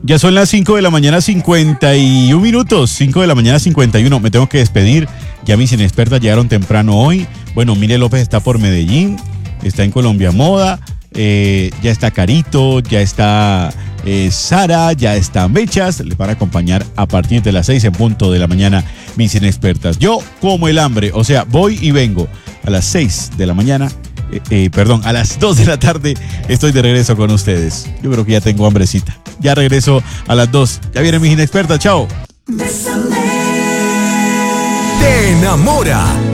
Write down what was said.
Ya son las 5 de la mañana, 51 minutos. 5 de la mañana, 51. Me tengo que despedir. Ya mis inexpertas llegaron temprano hoy. Bueno, Mire López está por Medellín. Está en Colombia Moda. Ya está Carito. Ya está Sara. Ya está Mechas. Les van a acompañar a partir de las 6 en punto de la mañana mis inexpertas. Yo como el hambre. O sea, voy y vengo a las 6 de la mañana. A las 2 de la tarde estoy de regreso con ustedes. Yo creo que ya tengo hambrecita. Ya regreso a las 2. Ya vienen mis inexpertas. Chao. Te enamora